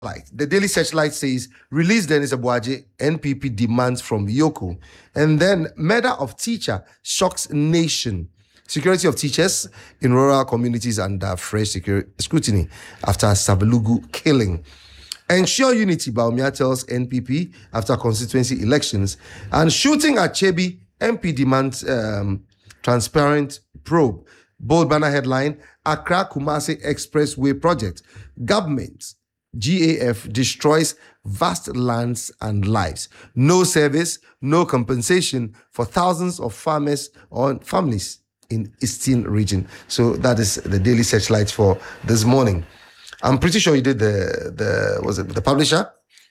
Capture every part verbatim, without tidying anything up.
Like the Daily Searchlight says, release Dennis Abuaje, N P P demands from Yoko. And then murder of teacher shocks nation. Security of teachers in rural communities under fresh security scrutiny after Sabelugu killing. Ensure unity, Baumia tells N P P after constituency elections. And shooting at Chebi, M P demands um, transparent probe. Bold banner headline, Accra Kumasi Expressway Project. Government, G A F destroys vast lands and lives. No service, no compensation for thousands of farmers or families in Eastern region. So that is the Daily Searchlight for this morning. I'm pretty sure you did the, the was it the publisher?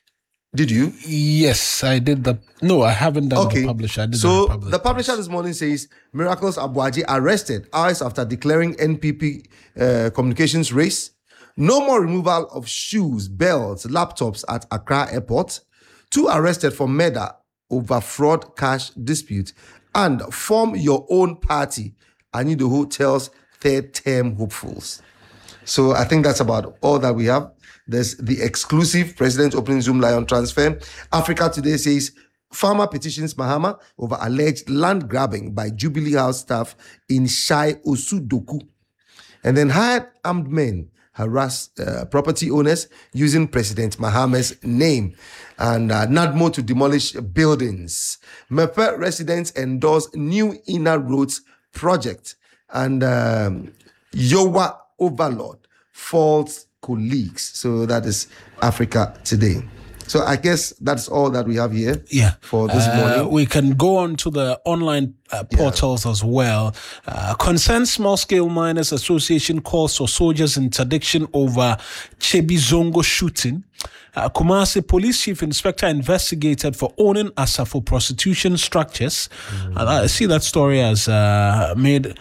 Did you? Yes, I did the... No, I haven't done okay. the publisher. I did so the, public the publisher this morning says, Miracles Abuaje arrested hours after declaring N P P uh, communications race. No more removal of shoes, belts, laptops at Accra Airport. Two arrested for murder over fraud cash dispute. And form your own party. Anido Hotels third term hopefuls. So I think that's about all that we have. There's the exclusive President opening Zoom Lion transfer. Africa Today says, farmer petitions Mahama over alleged land grabbing by Jubilee House staff in Shai Osudoku. And then hired armed men harass uh, property owners using President Mahama's name. And uh, NADMO to demolish buildings. Mepe residents endorse new inner roads project. And um, Yowa overlord false colleagues. So that is Africa Today. So I guess that's all that we have here yeah. for this uh, morning. We can go on to the online uh, portals yeah. as well. Uh, Concerned Small Scale Miners Association calls for soldiers' interdiction over Chebi Zongo shooting. Uh, Kumasi Police Chief Inspector investigated for owning Asafo prostitution structures. Mm. And I see that story has uh, made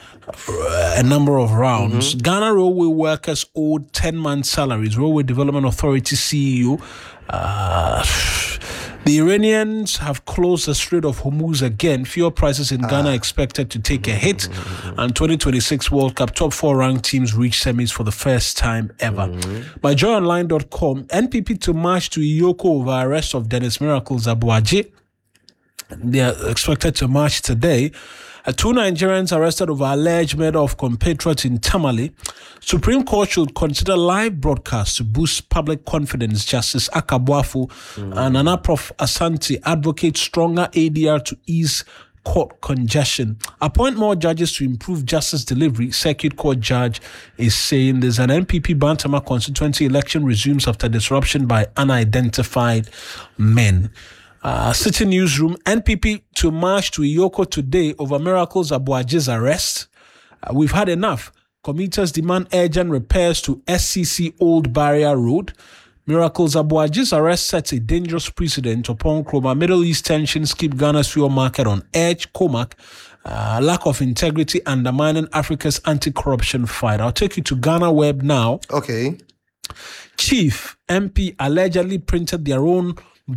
a number of rounds. Mm-hmm. Ghana Railway workers owed ten months' salaries. Railway Development Authority C E O. Uh, the Iranians have closed the Strait of Hormuz again. Fuel prices in Ghana ah. expected to take a hit. Mm-hmm. And twenty twenty-six World Cup top four ranked teams reach semis for the first time ever. Mm-hmm. By joy online dot com, N P P to march to Iyoko over arrest of Dennis Miracles Abuaje. They are expected to march today. Uh, two Nigerians arrested over alleged murder of compatriots in Tamale. Supreme Court should consider live broadcasts to boost public confidence. Justice Akabuafu mm. and Nana Prof Asante advocate stronger A D R to ease court congestion. Appoint more judges to improve justice delivery. Circuit Court judge is saying there's an N P P Bantama constituency election resumes after disruption by unidentified men. Uh, City Newsroom, N P P to march to Iyoko today over Miracles Abuaje's arrest. Uh, we've had enough. Commuters demand urgent repairs to S C C Old Barrier Road. Miracles Abuaje's arrest sets a dangerous precedent upon Kroma. Middle East tensions keep Ghana's fuel market on edge. Comac, uh, lack of integrity undermining Africa's anti-corruption fight. I'll take you to Ghana Web now. Okay. Chief M P allegedly printed their own